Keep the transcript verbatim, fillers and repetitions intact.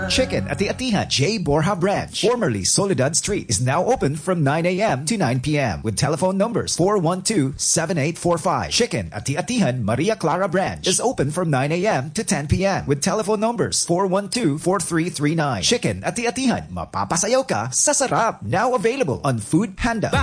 Chicken at the Atihan J. Borja branch, formerly Soledad Street, is now open from nine a.m. to nine p.m. with telephone numbers four one two, seven eight four five. Chicken at the Atihan Maria Clara branch is open from nine a.m. to ten p.m. with telephone numbers four one two, four three three nine. Chicken at the Atihan, mapapasayaw ka sa sarap. Now available on Food Panda.